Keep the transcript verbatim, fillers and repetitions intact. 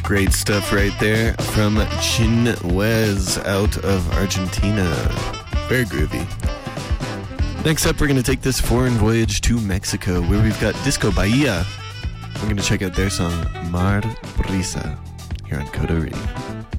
Great stuff right there from Chinwez out of Argentina. Very groovy. Next up, we're going to take this foreign voyage to Mexico, where we've got Disco Bahia. We're going to check out their song Mar Brisa here on Coda Radio.